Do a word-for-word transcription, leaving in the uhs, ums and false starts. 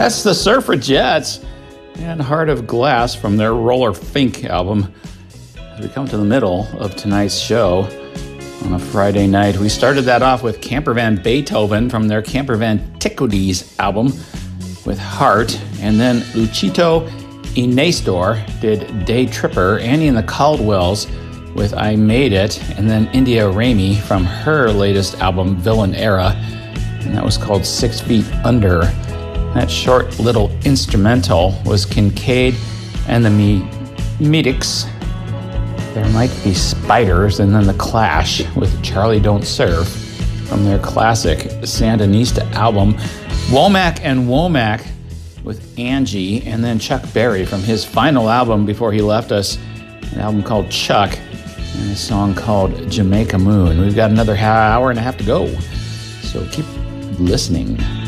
That's the Suffragettes and Heart of Glass from their Roller Fink album. As we come to the middle of tonight's show on a Friday night, we started that off with Campervan Beethoven from their Campervan Ticodies album with Heart, and then Luchito y Nestor did Day Tripper, Annie and the Caldwells with I Made It, and then India Ramey from her latest album Villain Era, and that was called Six Feet Under. That short little instrumental was Kincaid and the Me- Medics. There Might Be Spiders, and then The Clash with Charlie Don't Surf from their classic Sandinista album. Womack and Womack with Angie, and then Chuck Berry from his final album before he left us, an album called Chuck, and a song called Jamaica Moon. We've got another hour and a half to go, so keep listening.